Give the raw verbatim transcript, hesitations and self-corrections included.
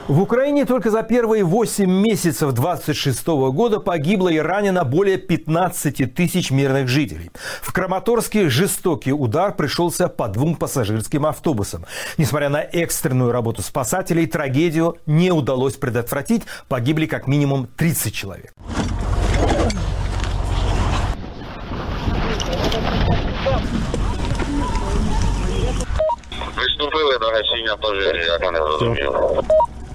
В Украине только за первые восемь месяцев двадцать шестого года погибло и ранено более пятнадцати тысяч мирных жителей. В Краматорске жестокий удар пришелся по двум пассажирским автобусам. Несмотря на экстренную работу спасателей, трагедию не удалось предотвратить. Погибли как минимум тридцать человек. Виступили до гасіння теж, як вони зрозуміли.